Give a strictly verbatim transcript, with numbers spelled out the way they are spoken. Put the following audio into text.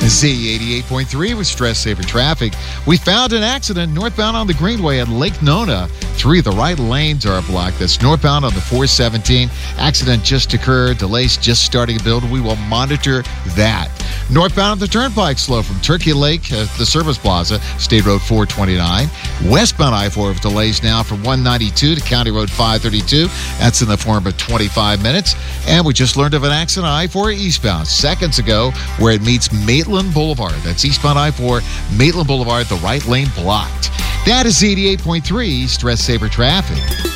Z eighty-eight point three with Stress Saver Traffic. We found an accident northbound on the Greenway at Lake Nona. Three of the right lanes are blocked. That's northbound on the four seventeen. Accident just occurred. Delays just starting to build. We will monitor that. Northbound on the Turnpike slow from Turkey Lake at the Service Plaza, State Road four twenty-nine. Westbound I four with delays now from one ninety-two to County Road five thirty-two. That's in the form of twenty-five minutes. And we just learned of an accident on I four eastbound seconds ago where it meets Maitland Boulevard. That's eastbound I four, Maitland Boulevard, the right lane blocked. That is eighty-eight point three Stress Saver Traffic.